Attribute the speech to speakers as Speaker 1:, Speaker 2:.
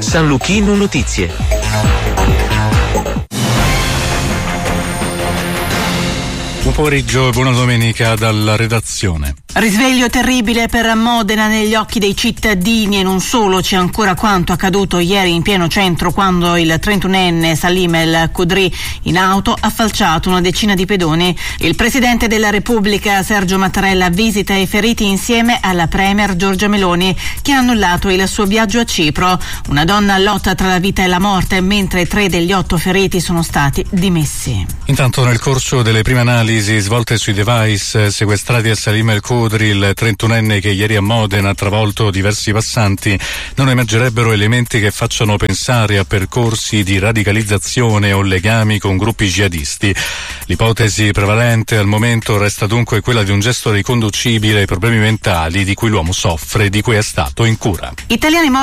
Speaker 1: San Luchino Notizie.
Speaker 2: Buon pomeriggio e buona domenica dalla redazione.
Speaker 3: Risveglio terribile per Modena negli occhi dei cittadini e non solo. C'è ancora quanto accaduto ieri in pieno centro quando il 31enne Salim El Khudri in auto ha falciato una decina di pedoni. Il Presidente della Repubblica Sergio Mattarella visita i feriti insieme alla Premier Giorgia Meloni, che ha annullato il suo viaggio a Cipro. Una donna lotta tra la vita e la morte, mentre 3 degli 8 feriti sono stati dimessi.
Speaker 2: Intanto, nel corso delle prime analisi svolte sui device sequestrati a Salim El Khudri, il 31enne che ieri a Modena ha travolto diversi passanti, non emergerebbero elementi che facciano pensare a percorsi di radicalizzazione o legami con gruppi jihadisti. L'ipotesi prevalente al momento resta dunque quella di un gesto riconducibile ai problemi mentali di cui l'uomo soffre e di cui è stato in cura.
Speaker 3: Italiani